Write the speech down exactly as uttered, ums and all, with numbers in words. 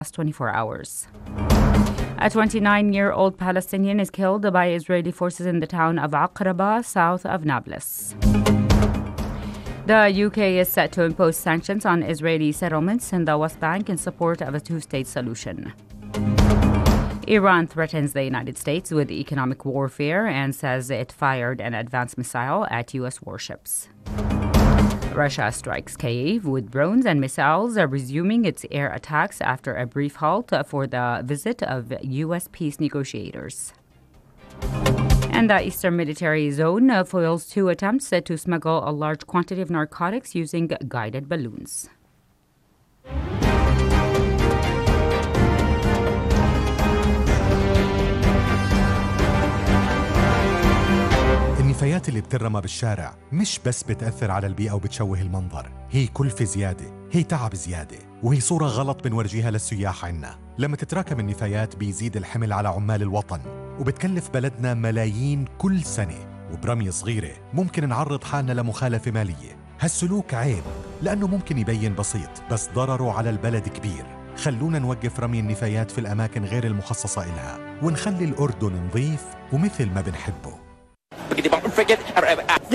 twenty-four hours. A twenty-nine-year-old Palestinian is killed by Israeli forces in the town of Aqraba, south of Nablus. The U K is set to impose sanctions on Israeli settlements in the West Bank in support of a two-state solution. Iran threatens the United States with economic warfare and says it fired an advanced missile at U S warships. Russia strikes Kyiv with drones and missiles, resuming its air attacks after a brief halt for the visit of U S peace negotiators. And the Eastern Mediterranean zone foils two attempts to smuggle a large quantity of narcotics using guided balloons. النفايات اللي بترمى بالشارع مش بس بتأثر على البيئة وبتشوه المنظر، هي كلفة زيادة، هي تعب زيادة، وهي صورة غلط بنورجيها للسياح عنا. لما تتراكم النفايات بيزيد الحمل على عمال الوطن، وبتكلف بلدنا ملايين كل سنة، وبرمية صغيرة ممكن نعرض حالنا لمخالفة مالية. هالسلوك عيب لأنه ممكن يبين بسيط، بس ضرره على البلد كبير. خلونا نوقف رمي النفايات في الأماكن غير المخصصة إلها، ونخلي الأردن نظيف ومثل ما بنحبه.